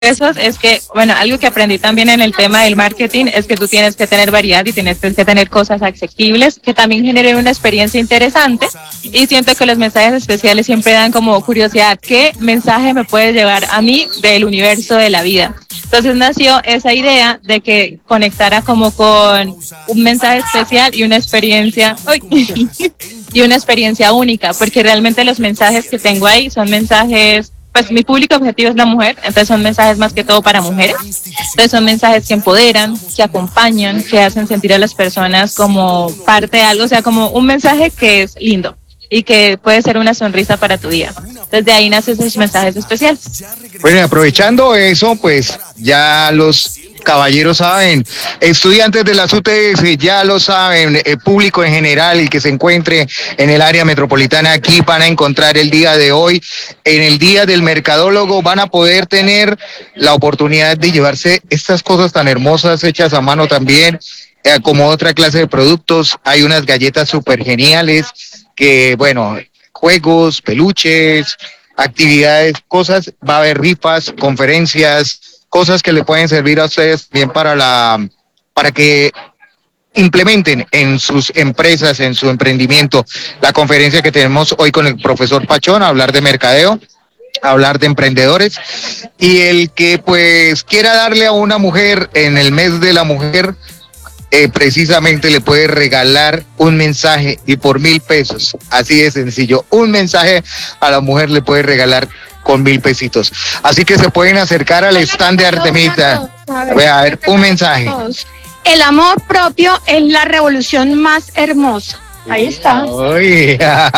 Esos es que, bueno, algo que aprendí también en el tema del marketing es que tú tienes que tener variedad y tienes que tener cosas asequibles que también generen una experiencia interesante, y siento que los mensajes especiales siempre dan como curiosidad, ¿qué mensaje me puede llevar a mí del universo de la vida? Entonces nació esa idea de que conectara como con un mensaje especial y una experiencia, ¡uy! Y una experiencia única, porque realmente los mensajes que tengo ahí son mensajes, pues mi público objetivo es la mujer, entonces son mensajes más que todo para mujeres, entonces son mensajes que empoderan, que acompañan, que hacen sentir a las personas como parte de algo, o sea, como un mensaje que es lindo y que puede ser una sonrisa para tu día. Desde ahí nacen esos mensajes especiales. Bueno, aprovechando eso, pues ya los caballeros saben, estudiantes de las UTS ya lo saben, el público en general, el que se encuentre en el área metropolitana, aquí van a encontrar el día de hoy, en el Día del Mercadólogo, van a poder tener la oportunidad de llevarse estas cosas tan hermosas hechas a mano también, como otra clase de productos. Hay unas galletas súper geniales que, bueno, juegos, peluches, actividades, cosas, va a haber rifas, conferencias, cosas que le pueden servir a ustedes bien para que implementen en sus empresas, en su emprendimiento. La conferencia que tenemos hoy con el profesor Pachón, hablar de mercadeo, hablar de emprendedores, y el que pues quiera darle a una mujer en el mes de la mujer, precisamente le puede regalar un mensaje, y por 1,000 pesos, así de sencillo, un mensaje a la mujer le puede regalar con 1,000 pesitos. Así que se pueden acercar al stand de Artemisa. Voy a ver, un mensaje. El amor propio es la revolución más hermosa. Ahí está. Uy,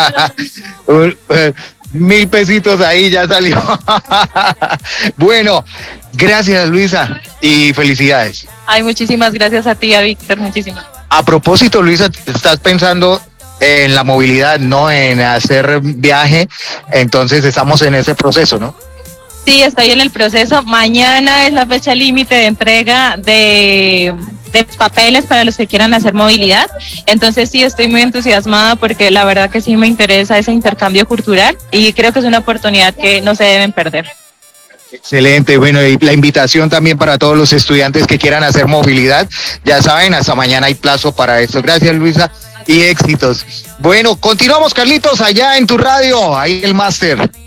1,000 pesitos ahí ya salió. Bueno, gracias Luisa y felicidades. Ay, muchísimas gracias a ti, a Víctor, muchísimas. A propósito, Luisa, estás pensando en la movilidad, ¿no? En hacer viaje, entonces estamos en ese proceso, ¿no? Sí, estoy en el proceso. Mañana es la fecha límite de entrega de papeles para los que quieran hacer movilidad. Entonces sí, estoy muy entusiasmada porque la verdad que sí me interesa ese intercambio cultural y creo que es una oportunidad que no se deben perder. Excelente, bueno, y la invitación también para todos los estudiantes que quieran hacer movilidad. Ya saben, hasta mañana hay plazo para esto. Gracias, Luisa, y éxitos. Bueno, continuamos, Carlitos, allá en tu radio, ahí el máster.